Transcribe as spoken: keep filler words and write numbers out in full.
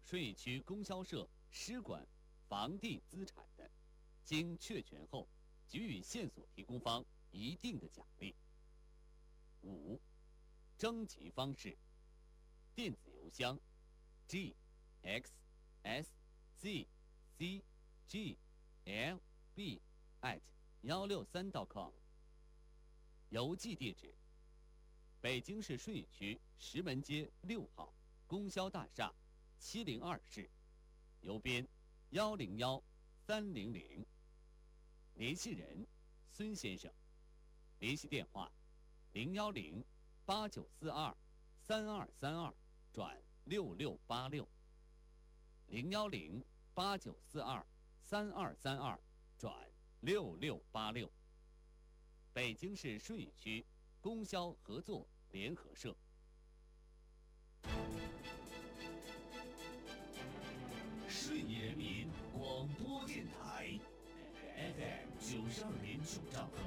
顺义区供销社失管房地资产的，经确权后，给予线索提供方一定的奖励。五、征集方式：电子邮箱 g x s z c g l b at 幺六三 .com， 邮寄地址：北京市顺义区石门街六号供销大厦七零二室，邮编幺零幺三零零。联系人孙先生，联系电话零幺零八九四二三二三二转六六八六，零幺零八九四二三二三二转六六八六。北京市顺义区供销合作联合社。 顺义人民广播电台 F M 九十二点九兆赫。